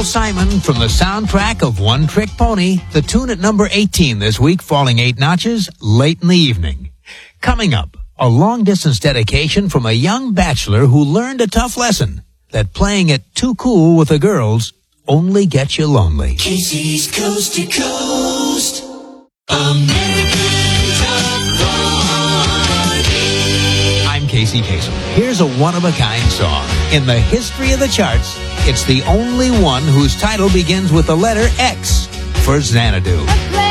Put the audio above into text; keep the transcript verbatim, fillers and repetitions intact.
Paul Simon from the soundtrack of One Trick Pony, the tune at number eighteen this week, falling eight notches late in the evening. Coming up, a long-distance dedication from a young bachelor who learned a tough lesson, that playing it too cool with the girls only gets you lonely. Casey's Coast to Coast, American Top forty. I'm Casey Kasem. Here's a one-of-a-kind song. In the history of the charts, it's the only one whose title begins with the letter X for Xanadu.